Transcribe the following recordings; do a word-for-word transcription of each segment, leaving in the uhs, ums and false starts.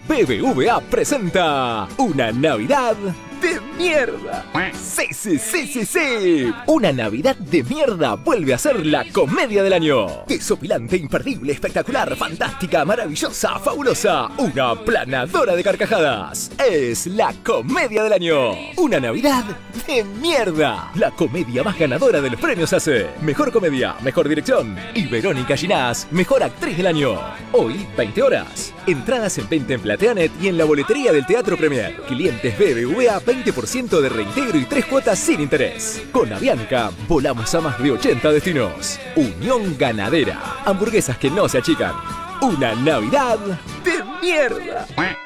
B B V A presenta una Navidad de mierda. Sí, sí, sí, sí, sí. Una Navidad de mierda vuelve a ser la comedia del año. Desopilante, imperdible, espectacular, fantástica, maravillosa, fabulosa. Una planadora de carcajadas. Es la comedia del año. Una Navidad de mierda. La comedia más ganadora de los premios A C E. Mejor comedia, mejor dirección. Y Verónica Ginás, mejor actriz del año. Hoy, veinte horas. Entradas en venta en Plateanet y en la boletería del Teatro Premier. Clientes B B V A, veinte por ciento de reintegro y tres cuotas sin interés. Con Avianca, volamos a más de ochenta destinos. Unión Ganadera. Hamburguesas que no se achican. Una Navidad de mierda.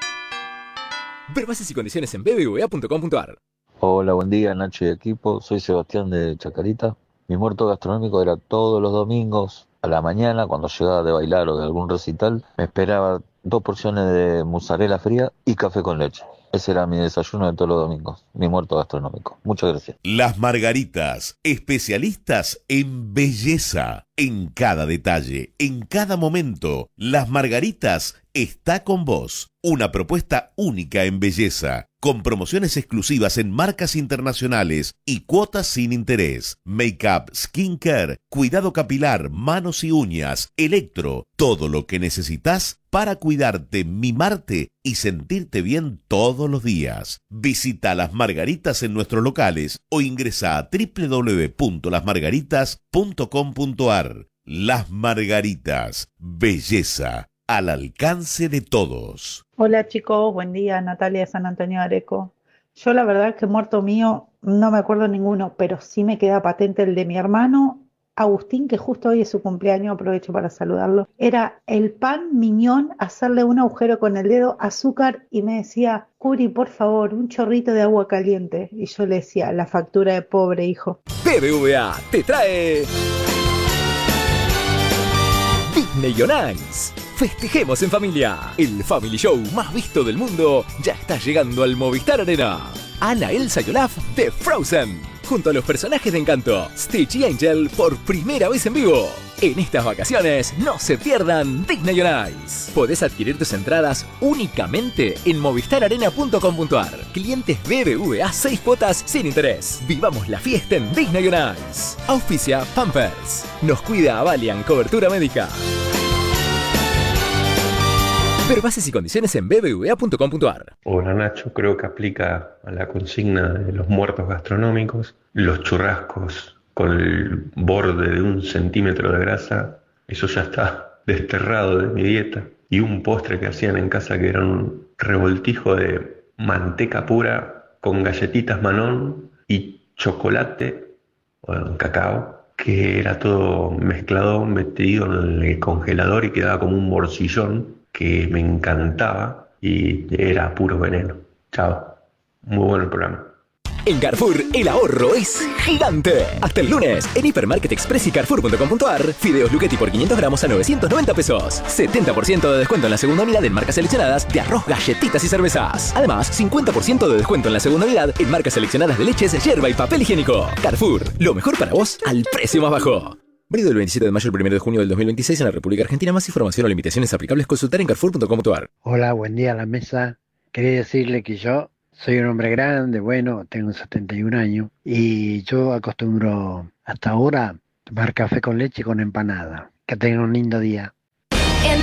Ver bases y condiciones en b b v a punto com punto a r. Hola, buen día, Nacho y equipo. Soy Sebastián de Chacarita. Mi muerto gastronómico era todos los domingos a la mañana, cuando llegaba de bailar o de algún recital, me esperaba dos porciones de mozzarella fría y café con leche. Ese era mi desayuno de todos los domingos, mi muerto gastronómico. Muchas gracias. Las Margaritas, especialistas en belleza, en cada detalle, en cada momento. Las Margaritas está con vos. Una propuesta única en belleza, con promociones exclusivas en marcas internacionales y cuotas sin interés. Make-up, skincare, cuidado capilar, manos y uñas, electro, todo lo que necesitas para cuidarte, mimarte y sentirte bien todos los días. Visita Las Margaritas en nuestros locales o ingresa a doble u doble u doble u punto las margaritas punto com punto a r. Las Margaritas, belleza al alcance de todos. Hola chicos, buen día, Natalia de San Antonio de Areco. Yo la verdad es que muerto mío no me acuerdo ninguno, pero sí me queda patente el de mi hermano Agustín, que justo hoy es su cumpleaños, aprovecho para saludarlo. Era el pan miñón, hacerle un agujero con el dedo, azúcar, y me decía, Curi, por favor, un chorrito de agua caliente. Y yo le decía, la factura de pobre hijo. B B V A te trae Disney on Ice. Festejemos en familia. El family show más visto del mundo ya está llegando al Movistar Arena. Anna, Elsa y Olaf de Frozen, junto a los personajes de Encanto, Stitch y Angel, por primera vez en vivo. En estas vacaciones no se pierdan Disney on Ice. Podés adquirir tus entradas únicamente en movistar arena punto com punto a r. Clientes B B V A, seis cuotas sin interés. Vivamos la fiesta en Disney on Ice. Auspicia Pampers. Nos cuida Avalian, cobertura médica. Ver bases y condiciones en b b v a punto com punto a r. Hola Nacho, creo que aplica a la consigna de los muertos gastronómicos. Los churrascos con el borde de un centímetro de grasa, eso ya está desterrado de mi dieta. Y un postre que hacían en casa que era un revoltijo de manteca pura con galletitas Manón y chocolate, o cacao, que era todo mezclado, metido en el congelador y quedaba como un morcillón, que me encantaba y era puro veneno. Chao. Muy bueno el programa. En Carrefour, el ahorro es gigante. Hasta el lunes, en Hipermarket Express y carrefour punto com punto a r, fideos Luchetti por quinientos gramos a novecientos noventa pesos. setenta por ciento de descuento en la segunda unidad en marcas seleccionadas de arroz, galletitas y cervezas. Además, cincuenta por ciento de descuento en la segunda unidad en marcas seleccionadas de leches, yerba y papel higiénico. Carrefour, lo mejor para vos al precio más bajo. Válido del veintisiete de mayo al primero de junio del dos mil veintiséis en la República Argentina. Más información o limitaciones aplicables consultar en carrefour punto com punto a r. Hola, buen día a la mesa. Quería decirle que yo soy un hombre grande, bueno, tengo setenta y un años y yo acostumbro hasta ahora tomar café con leche con empanada. Que tengan un lindo día.